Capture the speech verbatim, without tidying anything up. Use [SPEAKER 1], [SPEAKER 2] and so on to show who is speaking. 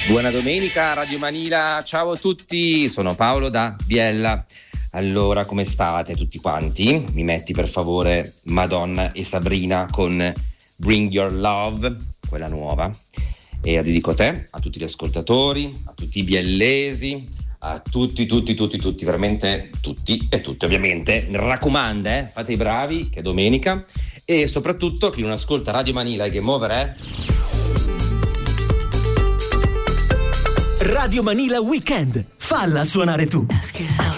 [SPEAKER 1] Buona domenica Radio Manila, ciao a tutti, sono Paolo da Biella. Allora, come state tutti quanti? Mi metti per favore Madonna e Sabrina con Bring Your Love, quella nuova, e la dedico a te, a tutti gli ascoltatori, a tutti i biellesi, a tutti, tutti, tutti, tutti, veramente tutti e tutti ovviamente. Mi raccomando, eh, fate i bravi, che è domenica, e soprattutto chi non ascolta Radio Manila e Game Over è...
[SPEAKER 2] Radio Manila Weekend, falla suonare tu.